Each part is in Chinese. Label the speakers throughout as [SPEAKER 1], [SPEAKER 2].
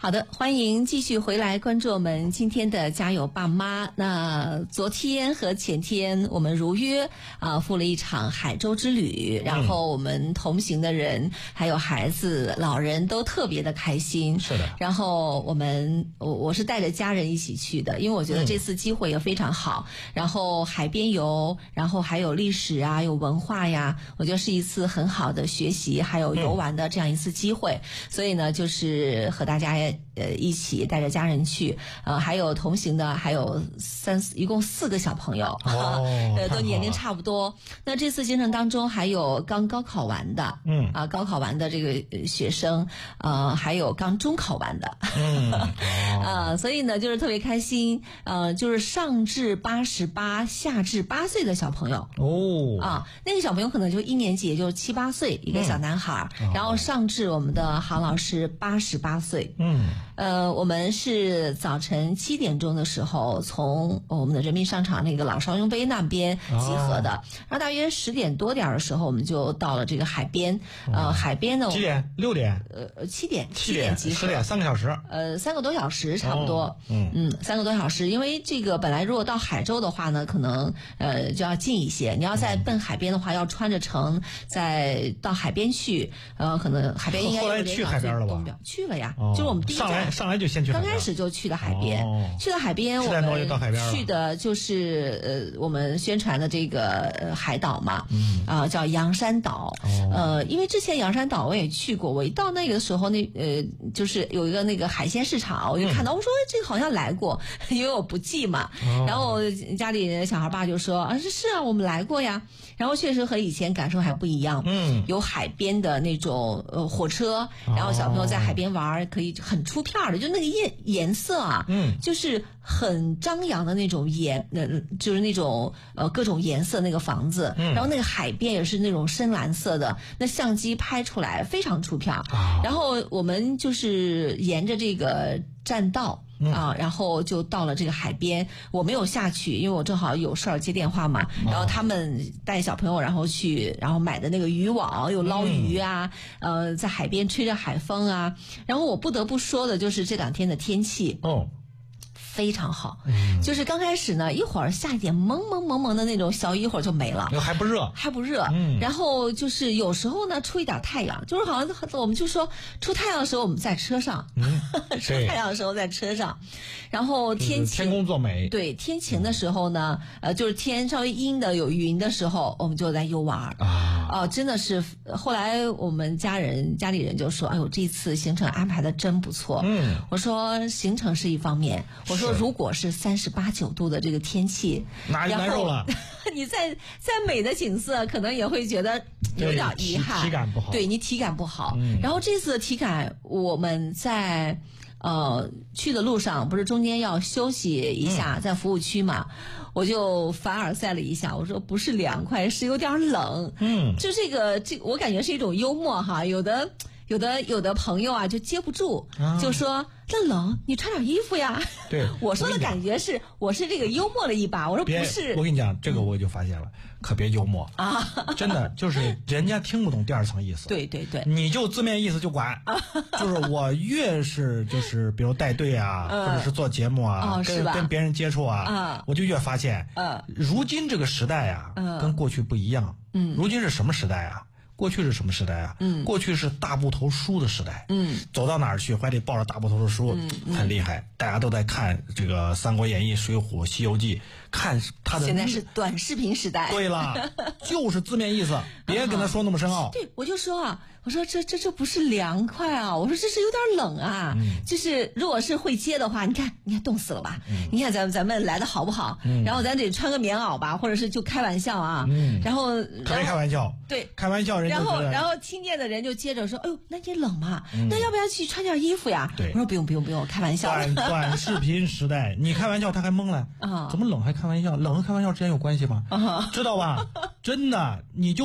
[SPEAKER 1] 好的，欢迎继续回来关注我们今天的加油爸妈。那昨天和前天我们如约赴了一场海州之旅，然后我们同行的人还有孩子老人都特别的开心。
[SPEAKER 2] 是的。
[SPEAKER 1] 然后我是带着家人一起去的，因为我觉得这次机会也非常好。然后海边游，然后还有历史啊，有文化呀，我觉得是一次很好的学习还有游玩的这样一次机会。所以呢，就是和大家一起带着家人去，还有同行的还有一共4个小朋友，都年龄差不多。那这次行程当中还有刚高考完的，高考完的这个学生，还有刚中考完的，所以呢就是特别开心，就是上至88，下至8岁的小朋友，那个小朋友可能就1年级，也就7、8岁，一个小男孩，然后上至我们的杭老师88岁，我们是早晨7点钟的时候从我们的人民商场那个老少雍碑那边集合的，然后大约10点多点的时候我们就到了这个海边，海边呢
[SPEAKER 2] 几点？6点
[SPEAKER 1] ？7点集合，
[SPEAKER 2] 10点，3个小时
[SPEAKER 1] ，3个多小时差不多，3个多小时，因为这个本来如果到海州的话呢，可能就要近一些，你要再奔海边的话，要穿着城再到海边去，可能海边应该
[SPEAKER 2] 后来去海边了吧？
[SPEAKER 1] 去了呀，就是我们第一站
[SPEAKER 2] 上来就先去海边，
[SPEAKER 1] 刚开始就去了海边，去了海边，我们去的就是我们宣传的这个海岛嘛，叫洋山岛，因为之前洋山岛我也去过，我一到那个时候就是有一个那个海鲜市场，我就看到，我说这个好像来过，因为我不记嘛，然后家里小孩爸就说是啊，我们来过呀，然后确实和以前感受还不一样，有海边的那种火车，然后小朋友在海边玩，可以很出片的，就那个颜色啊，就是很张扬的那种就是那种各种颜色那个房子，然后那个海边也是那种深蓝色的，那相机拍出来非常出片，然后我们就是沿着这个栈道然后就到了这个海边，我没有下去，因为我正好有事儿接电话嘛，然后他们带小朋友然后去，然后买的那个渔网又捞鱼啊，在海边吹着海风啊，然后我不得不说的就是这2天的天气非常好，就是刚开始呢，一会儿下一点蒙的那种小雨，一会儿就没了，
[SPEAKER 2] 还不热，
[SPEAKER 1] 然后就是有时候呢出一点太阳，就是好像我们就说出太阳的时候我们在车上，出太阳的时候在车上，然后天
[SPEAKER 2] 公作美，
[SPEAKER 1] 对，天晴的时候呢，就是天稍微阴的有云的时候，我们就在游玩真的是，后来我们家里人就说，哎呦，这次行程安排的真不错，我说行程是一方面，我说如果是38、9度的这个天气，
[SPEAKER 2] 难受了。
[SPEAKER 1] 你再美的景色，可能也会觉得有点遗憾，
[SPEAKER 2] 体感不好。
[SPEAKER 1] 对，你体感不好。然后这次的体感，我们在去的路上，不是中间要休息一下，在服务区嘛，我就凡尔赛了一下，我说不是凉快，是有点冷。就这个我感觉是一种幽默哈，有的朋友啊就接不住，就说那冷，你穿点衣服呀。
[SPEAKER 2] 对，
[SPEAKER 1] 我说的感觉是，我是这个幽默了一把，我说不是。
[SPEAKER 2] 我跟你讲，这个我就发现了，可别幽默真的就是人家听不懂第2层意思。
[SPEAKER 1] 对，
[SPEAKER 2] 你就字面意思就管。就是我越是就是比如带队啊，或者是做节目啊，跟别人接触啊，我就越发现，如今这个时代啊，跟过去不一样。如今是什么时代啊？过去是什么时代啊？过去是大部头书的时代。走到哪儿去还得抱着大部头的书，很厉害。大家都在看这个《三国演义》《水浒》《西游记》，看他的。
[SPEAKER 1] 现在是短视频时代。
[SPEAKER 2] 对了，就是字面意思，别跟他说那么深奥。
[SPEAKER 1] 对，我就说啊，我说这不是凉快啊，我说这是有点冷啊。就是如果是会接的话，你看冻死了吧？你看咱们来的好不好？然后咱得穿个棉袄吧，或者是就开玩笑啊。然后
[SPEAKER 2] 特别开玩笑。
[SPEAKER 1] 对，
[SPEAKER 2] 开玩笑人。
[SPEAKER 1] 然后听见的人就接着说，哎呦，那你冷吗？那要不要去穿件衣服呀？
[SPEAKER 2] 对，
[SPEAKER 1] 我说不用，开玩笑。
[SPEAKER 2] 短视频时代，你开玩笑他还懵了怎么冷还开玩笑？冷和开玩笑之间有关系吗？知道吧？真的，你就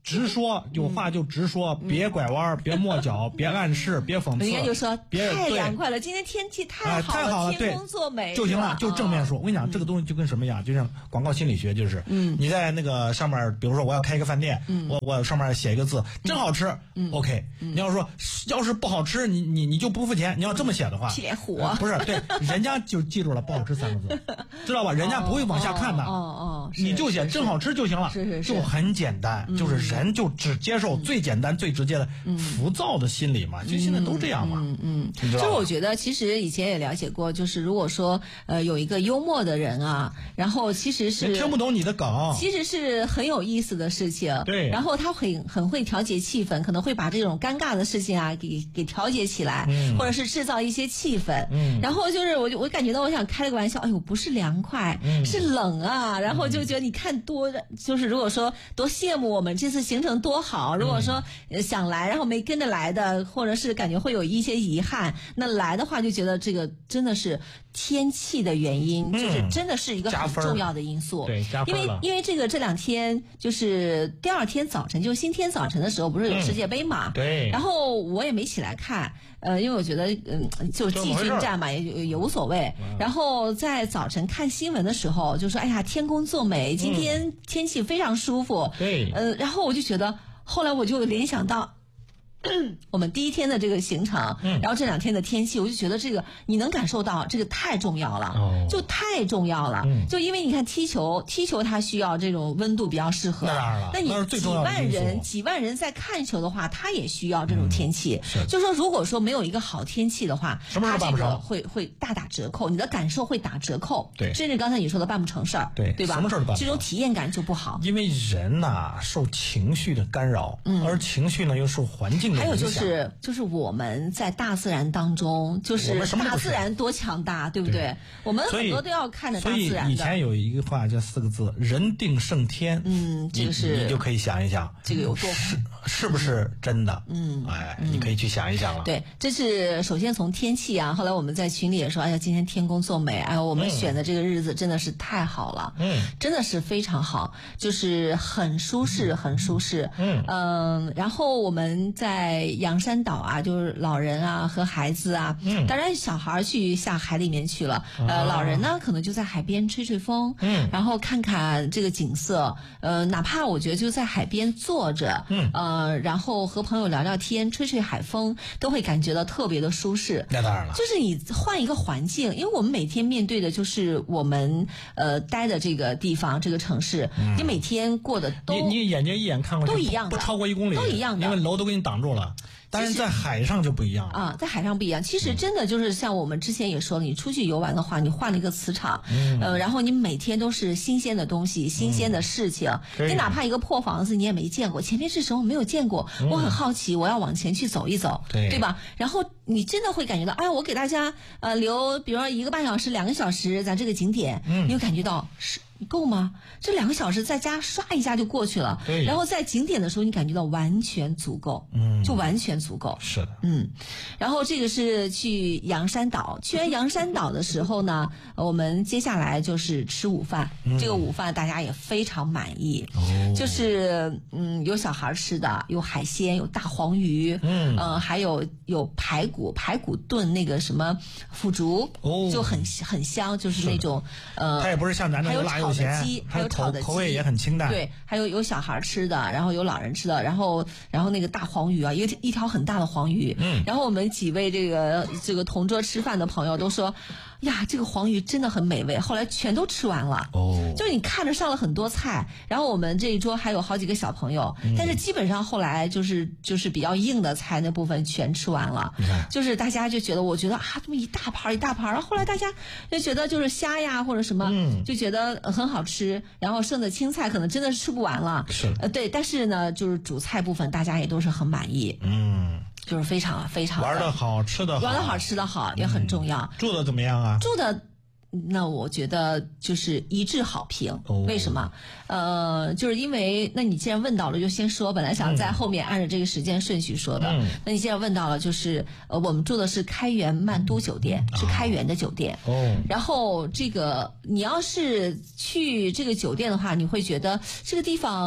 [SPEAKER 2] 直说，有话就直说，别拐弯，别抹角，别暗示，别讽刺。
[SPEAKER 1] 人家就说
[SPEAKER 2] 别
[SPEAKER 1] 太凉快了，今天天气太好了，天公作美
[SPEAKER 2] 就行了，就正面说。我跟你讲，这个东西就跟什么一样，就像广告心理学，就是你在那个上面，比如说我要开一个饭店，我上面写一个字，真好吃，OK。你要说要是不好吃，你就不付钱。你要这么写的话，
[SPEAKER 1] 铁虎
[SPEAKER 2] 不是对，人家就记住了不好吃3个字，知道吧？人家不会往下看的。你就写真好吃就行了，就很简单，就是人就只接受最简单最直接的浮躁的心理嘛，就现在都这样嘛。
[SPEAKER 1] 就是我觉得其实以前也了解过，就是如果说有一个幽默的人啊，然后其实是
[SPEAKER 2] 听不懂你的梗，
[SPEAKER 1] 其实是很有意思的事情。
[SPEAKER 2] 对，
[SPEAKER 1] 然后他很会调节气氛，可能会把这种尴尬的事情啊给调节起来，或者是制造一些气氛。然后就是我感觉到我想开了个玩笑，哎呦不是凉快，是冷啊，然后就觉得你看就是如果说多羡慕我们这次行程多好，如果说想来然后没跟着来的，或者是感觉会有一些遗憾，那来的话就觉得这个真的是天气的原因，就是真的是一个很重要的因素。
[SPEAKER 2] 对，加分了。
[SPEAKER 1] 因为这2天就是第2天早晨，就是星期天早晨的时候，不是有世界杯嘛？
[SPEAKER 2] 对。
[SPEAKER 1] 然后我也没起来看，因为我觉得就季军战嘛，也无所谓。然后在早晨看新闻的时候，就说哎呀天公作美，今天天气非常舒服。
[SPEAKER 2] 对。
[SPEAKER 1] 然后我就觉得，后来我就联想到我们第1天的这个行程，然后这2天的天气，我就觉得这个你能感受到这个太重要了，就太重要了。就因为你看踢球它需要这种温度比较适合，
[SPEAKER 2] 那当然了，
[SPEAKER 1] 那你几万人在看球的话，他也需要这种天气。就说如果说没有一个好天气的话，它这个会大打折扣，你的感受会打折扣。
[SPEAKER 2] 对，
[SPEAKER 1] 甚至刚才你说的办不成事儿，对吧？
[SPEAKER 2] 什么事儿都办不成，
[SPEAKER 1] 这种体验感就不好。
[SPEAKER 2] 因为人呐受情绪的干扰，而情绪呢又受环境。
[SPEAKER 1] 还有就是我们在大自然当中，就是大自然多强大，对不对？我们很多都要看着大自然的。
[SPEAKER 2] 所以以前有一句话叫4个字：人定胜天。
[SPEAKER 1] 这个是
[SPEAKER 2] 你就可以想一想，
[SPEAKER 1] 这个有多
[SPEAKER 2] 是不是真的？你可以去想一想了。
[SPEAKER 1] 对，这是首先从天气啊，后来我们在群里也说，哎呀，今天天公作美，哎呀，我们选的这个日子真的是太好了，真的是非常好，就是很舒适，很舒适。然后我们在阳山岛啊，就是老人啊和孩子啊，当然小孩去下海里面去了，老人呢可能就在海边吹吹风，然后看看这个景色，哪怕我觉得就在海边坐着，然后和朋友聊聊天，吹吹海风，都会感觉到特别的舒适。
[SPEAKER 2] 那当然了，
[SPEAKER 1] 就是你换一个环境，因为我们每天面对的就是我们待的这个地方，这个城市，你每天过的
[SPEAKER 2] 你眼睛一眼看过去
[SPEAKER 1] 都一样的，
[SPEAKER 2] 不超过1公里，
[SPEAKER 1] 都一样的，
[SPEAKER 2] 因为楼都给你挡住了。但是在海上就不一样
[SPEAKER 1] 啊，在海上不一样。其实真的就是像我们之前也说了，你出去游玩的话，你换了一个磁场，然后你每天都是新鲜的东西，新鲜的事情。你哪怕一个破房子你也没见过，前面是什么没有见过，我很好奇，我要往前去走一走，对吧？然后你真的会感觉到，哎呀，我给大家留，比如说1个半小时、2个小时，咱这个景点，你会感觉到是。你够吗？这2个小时在家刷一下就过去了，然后在景点的时候你感觉到完全足够，就完全足够。
[SPEAKER 2] 是的，
[SPEAKER 1] 然后这个是去阳山岛，去完阳山岛的时候呢，我们接下来就是吃午饭，这个午饭大家也非常满意，就是有小孩吃的，有海鲜，有大黄鱼，还有排骨炖那个什么腐竹，就很香，就是那种
[SPEAKER 2] 它也不是像咱这有辣有咸，
[SPEAKER 1] 还有炒的鸡，
[SPEAKER 2] 口味也很清淡。
[SPEAKER 1] 对，还有小孩吃的，然后有老人吃的，然后那个大黄鱼啊，一条很大的黄鱼，然后我们几位这个同桌吃饭的朋友都说，呀，这个黄鱼真的很美味，后来全都吃完了。就是你看着上了很多菜，然后我们这一桌还有好几个小朋友，但是基本上后来就是比较硬的菜那部分全吃完了，就是大家就觉得，我觉得啊，这么一大盘，然后后来大家就觉得就是虾呀或者什么，就觉得很好吃，然后剩的青菜可能真的是吃不完了，对，但是呢，就是主菜部分大家也都是很满意，就是非常非常
[SPEAKER 2] 玩得好，吃得
[SPEAKER 1] 好也很重要。
[SPEAKER 2] 住的怎么样啊？
[SPEAKER 1] 住的。那我觉得就是一致好评，为什么？就是因为，那你既然问到了，就先说。本来想在后面按照这个时间顺序说的，那你既然问到了，就是我们住的是开元曼都酒店，是开元的酒店。然后这个你要是去这个酒店的话，你会觉得这个地方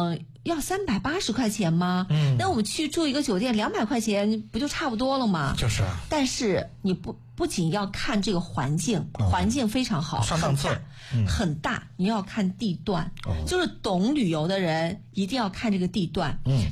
[SPEAKER 1] 要380块钱吗？那我们去住一个酒店200块钱不就差不多了吗？
[SPEAKER 2] 就是。
[SPEAKER 1] 但是你不仅要看这个环境，环境非常好，
[SPEAKER 2] 上档次，
[SPEAKER 1] 很大，你要看地段，就是懂旅游的人一定要看这个地段。